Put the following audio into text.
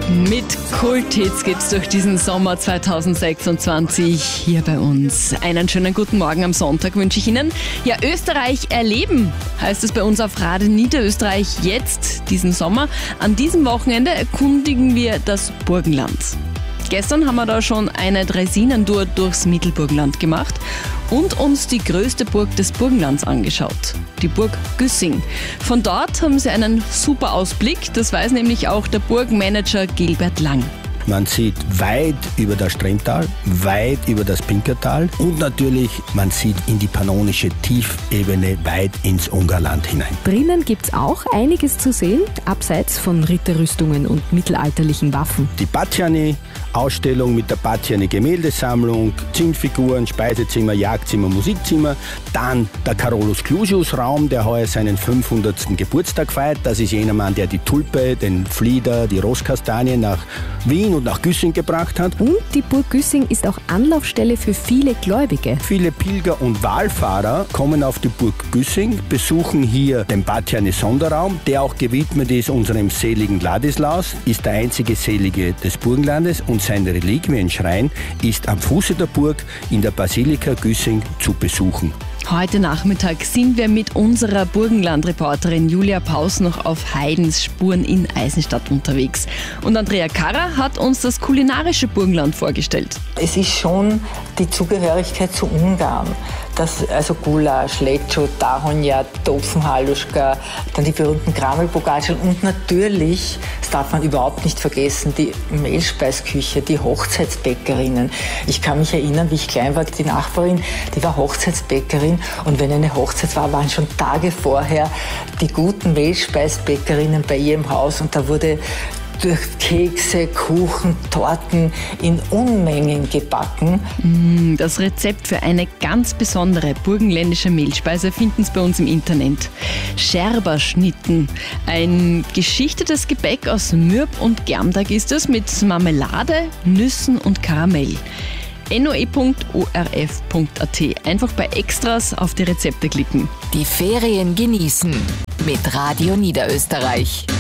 Mit Kulthits geht's durch diesen Sommer 2026 hier bei uns. Einen schönen guten Morgen am Sonntag wünsche ich Ihnen. Ja, Österreich erleben heißt es bei uns auf Radio Niederösterreich jetzt diesen Sommer. An diesem Wochenende erkundigen wir das Burgenland. Gestern haben wir da schon eine Dreisinentour durchs Mittelburgenland gemacht und uns die größte Burg des Burgenlands angeschaut, die Burg Güssing. Von dort haben sie einen super Ausblick, das weiß nämlich auch der Burgmanager Gilbert Lang. Man sieht weit über das Stremtal, weit über das Pinkertal und natürlich, man sieht in die pannonische Tiefebene weit ins Ungarland hinein. Drinnen gibt's auch einiges zu sehen, abseits von Ritterrüstungen und mittelalterlichen Waffen. Die Batjany-Ausstellung mit der Batjany-Gemäldesammlung, Zinnfiguren, Speisezimmer, Jagdzimmer, Musikzimmer. Dann der Carolus-Clusius-Raum, der heuer seinen 500. Geburtstag feiert. Das ist jener Mann, der die Tulpe, den Flieder, die Rosskastanie nach Wien und nach Güssing gebracht hat. Und die Burg Güssing ist auch Anlaufstelle für viele Gläubige. Viele Pilger und Wallfahrer kommen auf die Burg Güssing, besuchen hier den Batjany-Sonderraum, der auch gewidmet ist unserem seligen Ladislaus, ist der einzige Selige des Burgenlandes und sein Reliquienschrein ist am Fuße der Burg in der Basilika Güssing zu besuchen. Heute Nachmittag sind wir mit unserer Burgenland-Reporterin Julia Paus noch auf Haydns Spuren in Eisenstadt unterwegs. Und Andrea Karrer hat uns das kulinarische Burgenland vorgestellt. Es ist schon die Zugehörigkeit zu Ungarn. Also Gulasch, Lecco, Tahonja, Topfenhaluschka, dann die berühmten Kramelpogatscheln und natürlich, das darf man überhaupt nicht vergessen, die Mehlspeisküche, die Hochzeitsbäckerinnen. Ich kann mich erinnern, wie ich klein war, die Nachbarin, die war Hochzeitsbäckerin und wenn eine Hochzeit war, waren schon Tage vorher die guten Mehlspeisbäckerinnen bei ihrem Haus und da wurde durch Kekse, Kuchen, Torten in Unmengen gebacken. Das Rezept für eine ganz besondere burgenländische Mehlspeise finden Sie bei uns im Internet. Scherberschnitten, ein geschichtetes Gebäck aus Mürb und Germtag ist es mit Marmelade, Nüssen und Karamell. noe.orf.at. Einfach bei Extras auf die Rezepte klicken. Die Ferien genießen mit Radio Niederösterreich.